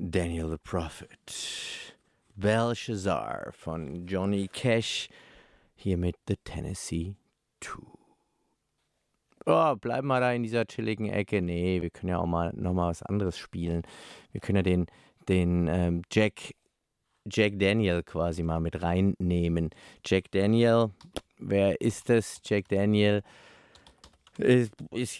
Daniel the Prophet. Belshazzar von Johnny Cash. Hier mit The Tennessee 2. Oh, bleiben wir da in dieser chilligen Ecke. Nee, wir können ja auch mal nochmal was anderes spielen. Wir können ja den Jack Daniel quasi mal mit reinnehmen. Jack Daniel, wer ist das? Jack Daniel ist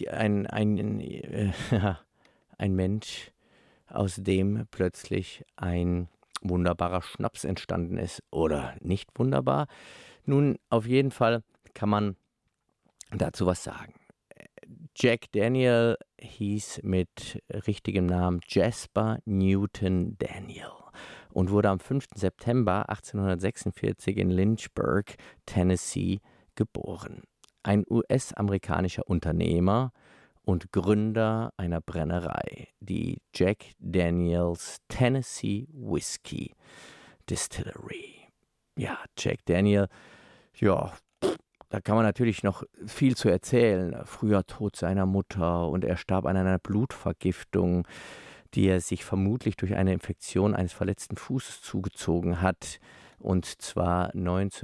ein Mensch, aus dem plötzlich ein wunderbarer Schnaps entstanden ist. Oder nicht wunderbar. Nun, auf jeden Fall kann man dazu was sagen. Jack Daniel hieß mit richtigem Namen Jasper Newton Daniel und wurde am 5. September 1846 in Lynchburg, Tennessee, geboren. Ein US-amerikanischer Unternehmer und Gründer einer Brennerei, die Jack Daniels Tennessee Whiskey Distillery. Ja, Jack Daniel, ja, da kann man natürlich noch viel zu erzählen. Früher Tod seiner Mutter und er starb an einer Blutvergiftung, die er sich vermutlich durch eine Infektion eines verletzten Fußes zugezogen hat. Und zwar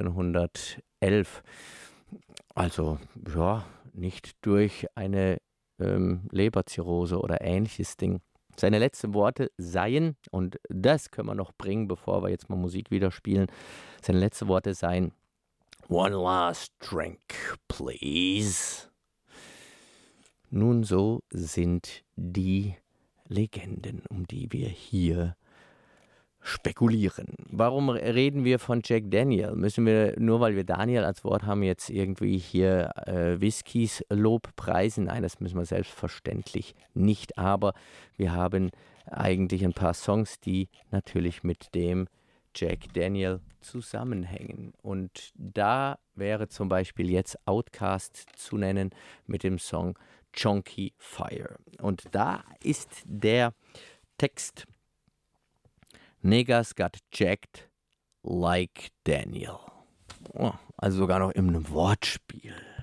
1911. Also, ja, nicht durch eine Leberzirrhose oder ähnliches Ding. Seine letzten Worte seien, und das können wir noch bringen, bevor wir jetzt mal Musik wieder spielen, seine letzten Worte seien: One last drink, please. Nun, so sind die Legenden, um die wir hier spekulieren. Warum reden wir von Jack Daniel? Müssen wir, nur weil wir Daniel als Wort haben, jetzt irgendwie hier Whiskys Lob preisen? Nein, das müssen wir selbstverständlich nicht. Aber wir haben eigentlich ein paar Songs, die natürlich mit dem Jack Daniel zusammenhängen. Und da wäre zum Beispiel jetzt Outkast zu nennen mit dem Song Chonky Fire. Und da ist der Text: Niggas got jacked like Daniel. Oh, also sogar noch in einem Wortspiel.